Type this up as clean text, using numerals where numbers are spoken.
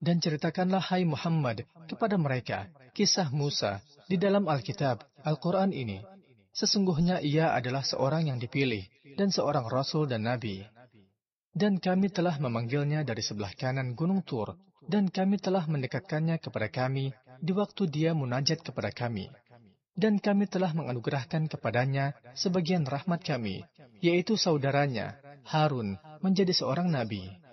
Dan ceritakanlah hai Muhammad kepada mereka kisah Musa di dalam Alkitab, Al-Quran ini. Sesungguhnya ia adalah seorang yang dipilih dan seorang Rasul dan Nabi. Dan kami telah memanggilnya dari sebelah kanan Gunung Tur, dan kami telah mendekatkannya kepada kami di waktu dia munajat kepada kami. Dan kami telah menganugerahkan kepadanya sebagian rahmat kami, yaitu saudaranya, Harun, menjadi seorang nabi.